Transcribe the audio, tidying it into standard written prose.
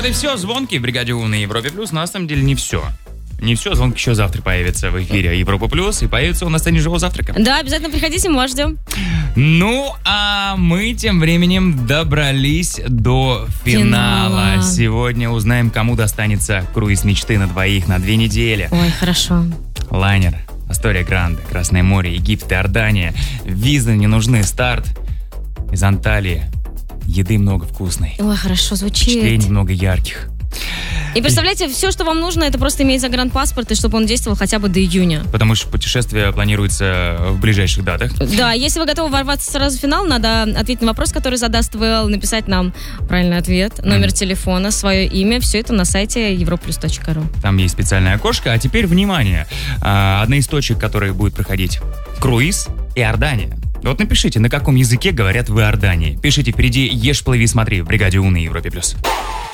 и все. Звонки в бригаде У на Европе Плюс. На самом деле не все. Не все, звонки еще завтра появится в эфире Европа Плюс. И появится он на сцене живого завтрака. Да, обязательно приходите, мы вас ждем. Ну, а мы тем временем добрались до финала. Сегодня узнаем, кому достанется круиз мечты на двоих на 2 недели. Ой, хорошо. Лайнер, Астория Гранде, Красное море, Египет, Иордания. Визы не нужны, старт из Анталии. Еды много вкусной. Ой, хорошо звучит. Впечатлений много ярких. И представляете, все, что вам нужно, это просто иметь загранпаспорт, и чтобы он действовал хотя бы до июня. Потому что путешествие планируется в ближайших датах. Да, если вы готовы ворваться сразу в финал, надо ответить на вопрос, который задаст ВЛ, написать нам правильный ответ, номер телефона, свое имя, все это на сайте europlus.ru. Там есть специальное окошко. А теперь, внимание, одна из точек, которые будет проходить круиз, Иордания. Вот напишите, на каком языке говорят в Иордании. Пишите впереди «Ешь, плыви, смотри» в бригаде У на Европе+.